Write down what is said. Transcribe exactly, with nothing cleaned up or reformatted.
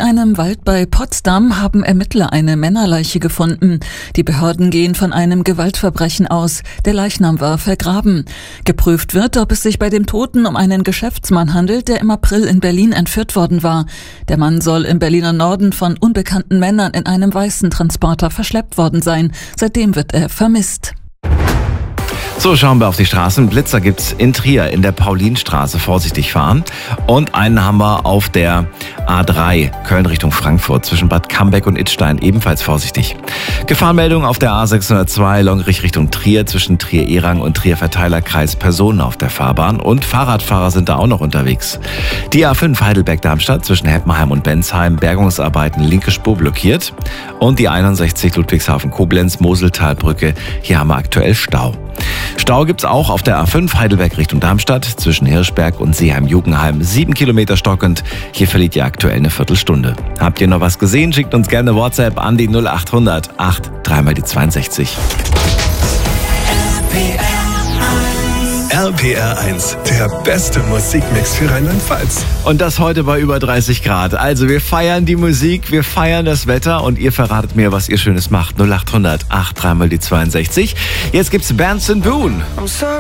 einem Wald bei Potsdam haben Ermittler eine Männerleiche gefunden. Die Behörden gehen von einem Gewaltverbrechen aus. Der Leichnam war vergraben. Geprüft wird, ob es sich bei dem Toten um einen Geschäftsmann handelt, der im April in Berlin entführt worden war. Der Mann soll im Berliner Norden von unbekannten Männern in einem weißen Transporter verschleppt worden sein. Seitdem wird er vermisst. So, schauen wir auf die Straßen. Blitzer gibt's in Trier in der Paulinstraße. Vorsichtig fahren. Und einen haben wir auf der A drei, Köln Richtung Frankfurt, zwischen Bad Cambeck und Idstein. Ebenfalls vorsichtig. Gefahrenmeldung auf der A sechshundertzwei, Longrich Richtung Trier, zwischen Trier-Erang und Trier-Verteilerkreis. Personen auf der Fahrbahn. Und Fahrradfahrer sind da auch noch unterwegs. Die A fünf Heidelberg-Darmstadt, zwischen Heppenheim und Bensheim. Bergungsarbeiten, linke Spur blockiert. Und die einundsechzig Ludwigshafen-Koblenz, Moseltalbrücke. Hier haben wir aktuell Stau. Stau gibt's auch auf der A fünf Heidelberg Richtung Darmstadt zwischen Hirschberg und Seeheim-Jugenheim. Sieben Kilometer stockend. Hier verliert ihr aktuell eine Viertelstunde. Habt ihr noch was gesehen? Schickt uns gerne WhatsApp an die null acht hundert acht dreimal die zweiundsechzig. R P R eins, der beste Musikmix für Rheinland-Pfalz. Und das heute bei über dreißig Grad. Also wir feiern die Musik, wir feiern das Wetter und ihr verratet mir, was ihr Schönes macht. null acht hundert acht dreimal die zweiundsechzig. Jetzt gibt's Benson Boone.